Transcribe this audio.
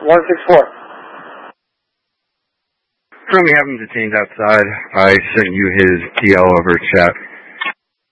164. Currently have him detained outside. I sent you his TL over chat.